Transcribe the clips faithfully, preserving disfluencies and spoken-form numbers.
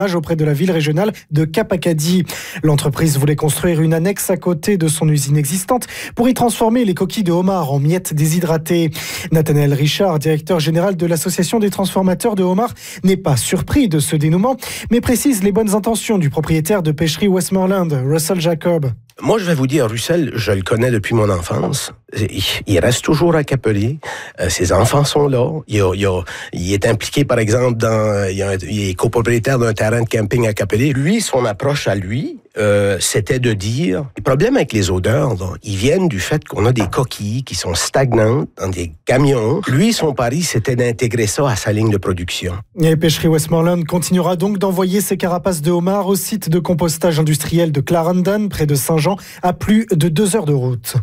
auprès de la ville régionale de Cap-Acadie. L'entreprise voulait construire une annexe à côté de son usine existante pour y transformer les coquilles de homard en miettes déshydratées. Nathanaël Richard, directeur général de l'Association des transformateurs de homard, n'est pas surpris de ce dénouement, mais précise les bonnes intentions du propriétaire de pêcherie Westmoreland, Russell Jacob. Moi, je vais vous dire, Russell, je le connais depuis mon enfance. Il reste toujours à Capelé. Euh, ses enfants sont là. Il, a, il, a, il est impliqué, par exemple, dans... Il, a, il est copropriétaire d'un terrain de camping à Capelé. Lui, son approche à lui, euh, c'était de dire... Les problèmes avec les odeurs, là, ils viennent du fait qu'on a des coquilles qui sont stagnantes dans des camions. Lui, son pari, c'était d'intégrer ça à sa ligne de production. Et Pêcherie Westmoreland continuera donc d'envoyer ses carapaces de homard au site de compostage industriel de Clarendon, près de Saint-Jean, à plus de deux heures de route.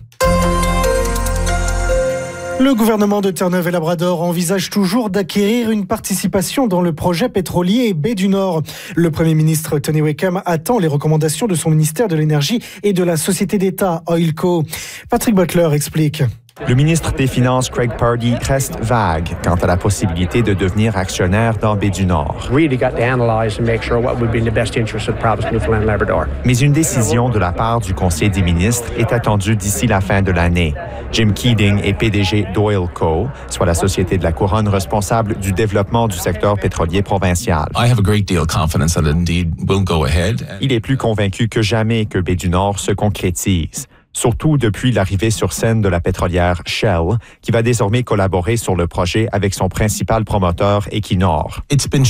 Le gouvernement de Terre-Neuve-et-Labrador envisage toujours d'acquérir une participation dans le projet pétrolier Baie du Nord. Le Premier ministre Tony Wickham attend les recommandations de son ministère de l'Énergie et de la société d'État Oilco. Patrick Butler explique. Le ministre des Finances, Craig Pardee, reste vague quant à la possibilité de devenir actionnaire dans Baie du Nord. Mais une décision de la part du Conseil des ministres est attendue d'ici la fin de l'année. Jim Keating est P D G d'Oilco, soit la société de la couronne responsable du développement du secteur pétrolier provincial. Il est plus convaincu que jamais que Baie du Nord se concrétise. Surtout depuis l'arrivée sur scène de la pétrolière Shell, qui va désormais collaborer sur le projet avec son principal promoteur, Equinor.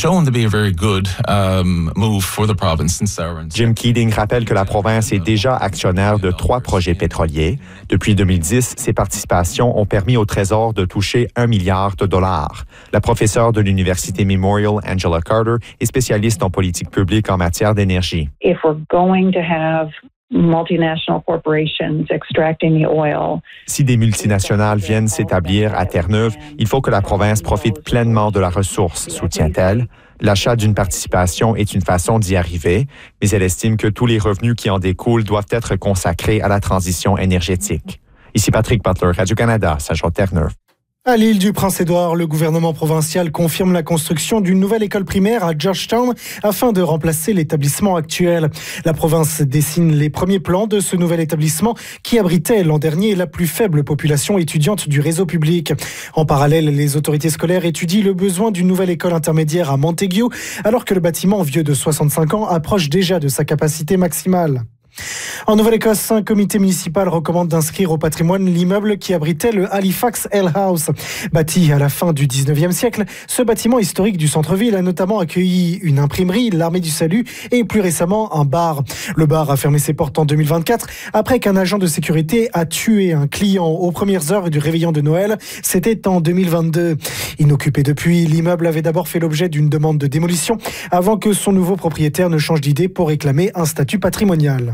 Jim Keating rappelle que la province est déjà actionnaire de trois projets pétroliers. Depuis deux mille dix, ses participations ont permis au Trésor de toucher un milliard de dollars. La professeure de l'Université Memorial, Angela Carter, est spécialiste en politique publique en matière d'énergie. If we're going to have multinational corporations extracting the oil. Si des multinationales viennent s'établir à Terre-Neuve, il faut que la province profite pleinement de la ressource, soutient-elle. L'achat d'une participation est une façon d'y arriver, mais elle estime que tous les revenus qui en découlent doivent être consacrés à la transition énergétique. Ici Patrick Butler, Radio-Canada, Saint-Jean-Terre-Neuve. À l'île du Prince-Édouard, le gouvernement provincial confirme la construction d'une nouvelle école primaire à Georgetown afin de remplacer l'établissement actuel. La province dessine les premiers plans de ce nouvel établissement qui abritait l'an dernier la plus faible population étudiante du réseau public. En parallèle, les autorités scolaires étudient le besoin d'une nouvelle école intermédiaire à Montague, alors que le bâtiment vieux de soixante-cinq ans approche déjà de sa capacité maximale. En Nouvelle-Écosse, un comité municipal recommande d'inscrire au patrimoine l'immeuble qui abritait le Halifax Ale House. Bâti à la fin du dix-neuvième siècle, ce bâtiment historique du centre-ville a notamment accueilli une imprimerie, l'Armée du Salut et plus récemment un bar. Le bar a fermé ses portes en deux mille vingt-quatre après qu'un agent de sécurité a tué un client aux premières heures du réveillon de Noël. C'était en deux mille vingt-deux. Inoccupé depuis, l'immeuble avait d'abord fait l'objet d'une demande de démolition avant que son nouveau propriétaire ne change d'idée pour réclamer un statut patrimonial.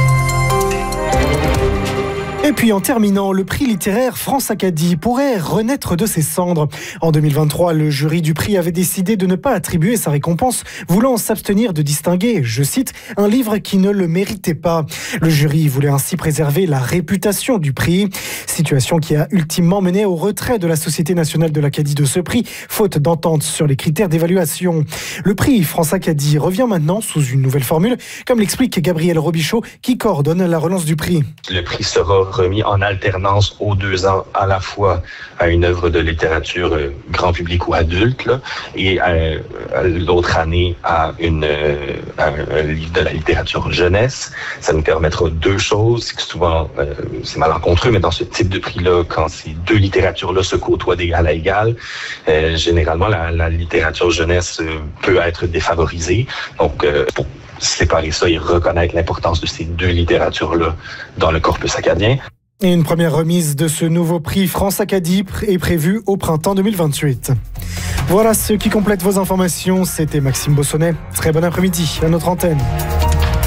Et puis en terminant, le prix littéraire France-Acadie pourrait renaître de ses cendres. En deux mille vingt-trois, le jury du prix avait décidé de ne pas attribuer sa récompense, voulant s'abstenir de distinguer, je cite, un livre qui ne le méritait pas. Le jury voulait ainsi préserver la réputation du prix, situation qui a ultimement mené au retrait de la Société nationale de l'Acadie de ce prix, faute d'entente sur les critères d'évaluation. Le prix France-Acadie revient maintenant sous une nouvelle formule, comme l'explique Gabriel Robichaud, qui coordonne la relance du prix. Le prix sera remis en alternance aux deux ans à la fois à une œuvre de littérature euh, grand public ou adulte là, et euh, l'autre année à, une, euh, à un livre de la littérature jeunesse. Ça nous permettra deux choses. C'est que souvent, euh, c'est malencontreux, mais dans ce type de prix-là, quand ces deux littératures-là se côtoient d'égal à égal, euh, généralement, la, la littérature jeunesse euh, peut être défavorisée. Donc, euh, pour séparer ça et reconnaître l'importance de ces deux littératures-là dans le corpus acadien. Et une première remise de ce nouveau prix France-Acadie est prévue au printemps deux mille vingt-huit. Voilà ce qui complète vos informations. C'était Maxime Bossonnet. Très bon après-midi à notre antenne.